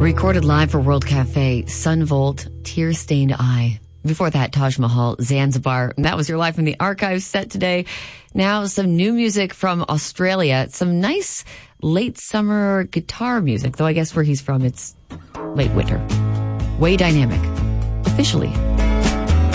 Recorded live for World Cafe, Sunvolt, Tear-Stained Eye. Before that, Taj Mahal, Zanzibar. And that was your Live from the Archives set today. Now, some new music from Australia. Some nice late summer guitar music, though I guess where he's from, it's late winter. Way Dynamic. Officially.